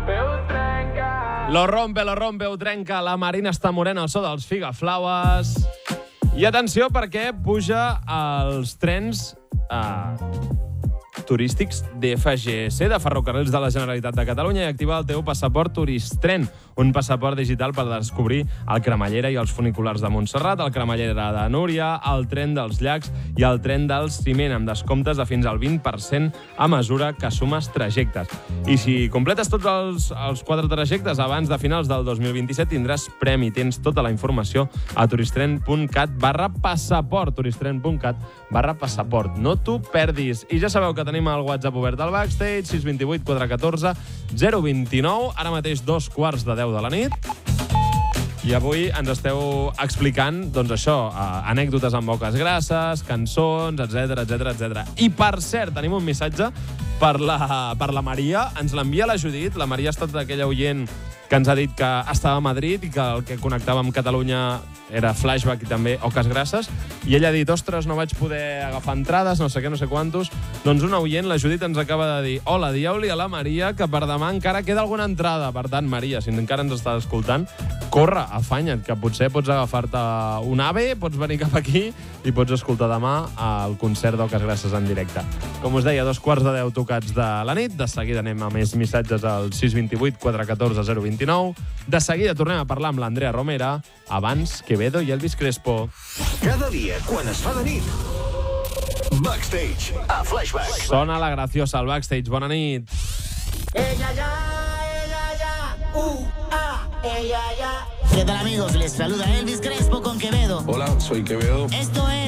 Lo rompe, ho trenca. La Marina està morena al so dels Figaflaues. I atenció perquè puja als trens turístics d'FGC, de Ferrocarrils de la Generalitat de Catalunya, i activa el teu passaport Turistren, un passaport digital per descobrir el Cremallera i els funiculars de Montserrat, el Cremallera de Núria, el tren dels llacs i el tren del Ciment, amb descomptes de fins al 20% a mesura que sumes trajectes. I si completes tots els 4 trajectes abans de finals del 2027 tindràs premi. Tens tota la informació a turistren.cat/passaport, turistren.cat/passaport. No t'ho perdis. I ja sabeu que tenim el WhatsApp obert al Backstage, 628 414 029, ara mateix 2:15 de la nit. I avui ens esteu explicant, doncs això, anècdotes amb boques grasses, cançons, etc. I, per cert, tenim un missatge per la Maria. Ens l'envia la Judit. La Maria ha estat aquella oient que ens ha dit que estava a Madrid i que el que connectava amb Catalunya era Flashback i també Oques Grasses, i ella ha dit, ostres, no vaig poder agafar entrades, no sé què, no sé quantos. Doncs una oient, la Judit, ens acaba de dir, hola, dieu-li a la Maria que per demà encara queda alguna entrada. Per tant, Maria, si encara ens estàs escoltant, corre, afanya't, que potser pots agafar-te un AVE, pots venir cap aquí i pots escoltar demà el concert d'Oques Grasses en directe. Com us deia, 2:15 tocats de la nit. De seguida anem a més missatges al 628 414 029. De seguida tornem a parlar amb l'Andrea Romera, abans Quevedo i Elvis Crespo. Cada dia, quan es fa de nit, Backstage, a Flashback. Sona la graciosa al Backstage. Bona nit. Ella ya, ella ya. ¿Qué tal, amigos? Les saluda Elvis Crespo con Quevedo. Hola, soy Quevedo. Esto es